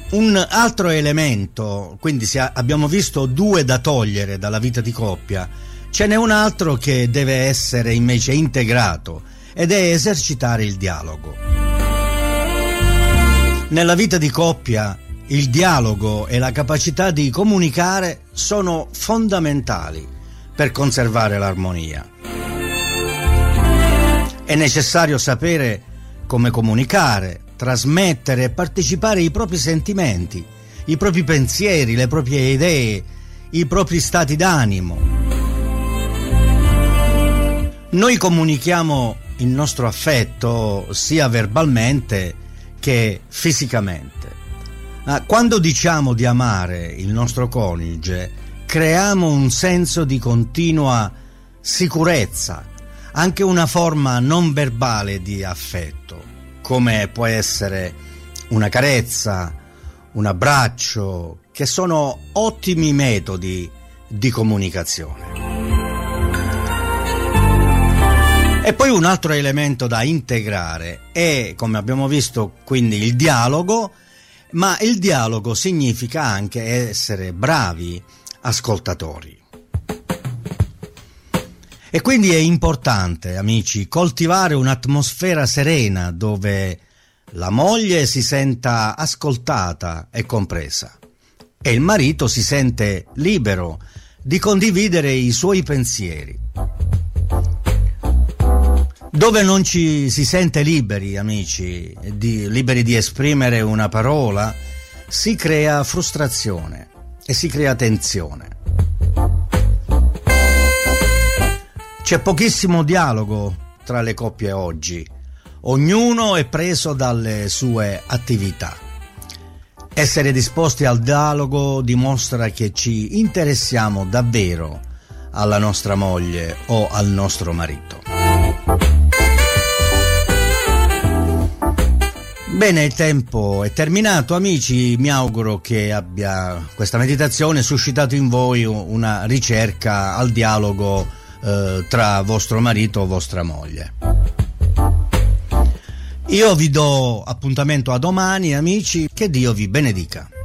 Un altro elemento, quindi abbiamo visto 2 da togliere dalla vita di coppia, ce n'è un altro che deve essere invece integrato ed è esercitare il dialogo. Nella vita di coppia il dialogo e la capacità di comunicare sono fondamentali per conservare l'armonia. È necessario sapere come comunicare, trasmettere e partecipare ai propri sentimenti, i propri pensieri, le proprie idee, i propri stati d'animo. Noi comunichiamo il nostro affetto sia verbalmente che fisicamente. Quando diciamo di amare il nostro coniuge, creiamo un senso di continua sicurezza, anche una forma non verbale di affetto, come può essere una carezza, un abbraccio, che sono ottimi metodi di comunicazione. E poi un altro elemento da integrare è, come abbiamo visto, quindi il dialogo, ma il dialogo significa anche essere bravi ascoltatori. E quindi è importante, amici, coltivare un'atmosfera serena dove la moglie si senta ascoltata e compresa e il marito si sente libero di condividere i suoi pensieri. Dove non ci si sente liberi, amici, liberi di esprimere una parola, si crea frustrazione e si crea tensione. C'è pochissimo dialogo tra le coppie oggi, ognuno è preso dalle sue attività. Essere disposti al dialogo dimostra che ci interessiamo davvero alla nostra moglie o al nostro marito. Bene, il tempo è terminato, amici. Mi auguro che abbia questa meditazione suscitato in voi una ricerca al dialogo tra vostro marito o vostra moglie. Io vi do appuntamento a domani, amici. Che Dio vi benedica.